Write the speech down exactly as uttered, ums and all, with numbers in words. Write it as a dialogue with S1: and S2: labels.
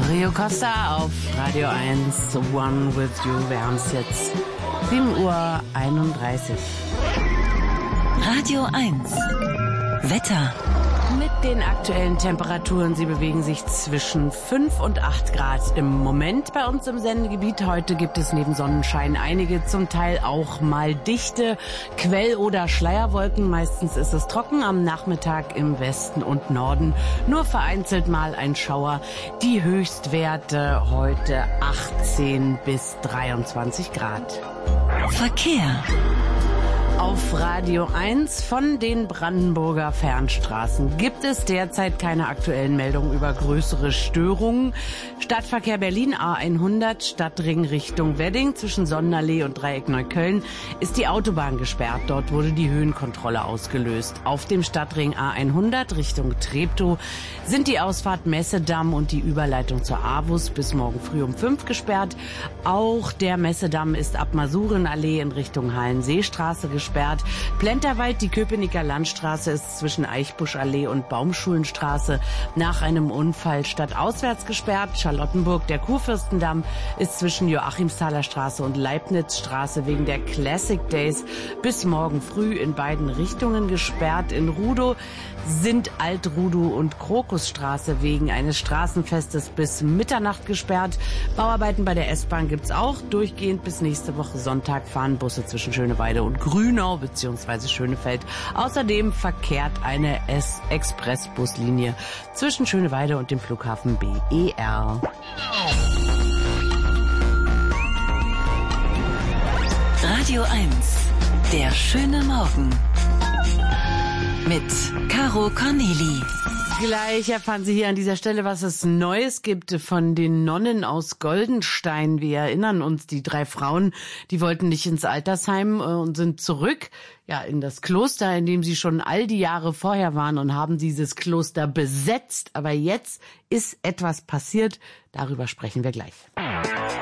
S1: Rio Costa auf Radio eins, One with You. Wir haben es jetzt sieben Uhr einunddreißig.
S2: Radio eins. Wetter.
S1: Mit den aktuellen Temperaturen, sie bewegen sich zwischen fünf und acht Grad im Moment bei uns im Sendegebiet. Heute gibt es neben Sonnenschein einige, zum Teil auch mal dichte Quell- oder Schleierwolken. Meistens ist es trocken, am Nachmittag im Westen und Norden nur vereinzelt mal ein Schauer. Die Höchstwerte heute achtzehn bis dreiundzwanzig Grad.
S2: Verkehr.
S1: Auf Radio eins von den Brandenburger Fernstraßen gibt es derzeit keine aktuellen Meldungen über größere Störungen. Stadtverkehr Berlin A hundert, Stadtring Richtung Wedding zwischen Sonnenallee und Dreieck Neukölln ist die Autobahn gesperrt. Dort wurde die Höhenkontrolle ausgelöst. Auf dem Stadtring A hundert Richtung Treptow sind die Ausfahrt Messedamm und die Überleitung zur AWUS bis morgen früh um fünf gesperrt. Auch der Messedamm ist ab Masurenallee in Richtung Hallenseestraße gesperrt. Gesperrt. Plenterwald, die Köpenicker Landstraße ist zwischen Eichbuschallee und Baumschulenstraße nach einem Unfall stadtauswärts gesperrt. Charlottenburg, der Kurfürstendamm ist zwischen Joachimsthaler Straße und Leibnizstraße wegen der Classic Days bis morgen früh in beiden Richtungen gesperrt. In Rudow sind Alt-Rudow und Krokusstraße wegen eines Straßenfestes bis Mitternacht gesperrt. Bauarbeiten bei der S-Bahn gibt's auch. Durchgehend bis nächste Woche Sonntag fahren Busse zwischen Schöneweide und Grünau bzw. Schönefeld. Außerdem verkehrt eine S-Express-Buslinie zwischen Schöneweide und dem Flughafen B E R.
S2: Radio eins. Der schöne Morgen. Mit Caro Corneli.
S1: Gleich erfahren Sie hier an dieser Stelle, was es Neues gibt von den Nonnen aus Goldenstein. Wir erinnern uns, die drei Frauen, die wollten nicht ins Altersheim und sind zurück, ja, in das Kloster, in dem sie schon all die Jahre vorher waren und haben dieses Kloster besetzt. Aber jetzt ist etwas passiert. Darüber sprechen wir gleich.